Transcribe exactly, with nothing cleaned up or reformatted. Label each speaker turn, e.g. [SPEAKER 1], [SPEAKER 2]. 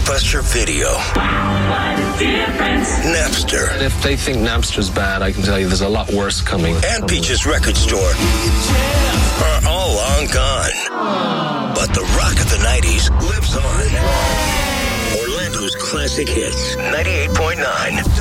[SPEAKER 1] Blockbuster Video. Napster.
[SPEAKER 2] And if they think Napster's bad, I can tell you there's a lot worse coming.
[SPEAKER 1] And Peach's Record Store are all long gone. But the rock of the nineties lives on. Orlando's classic hits, ninety-eight point nine.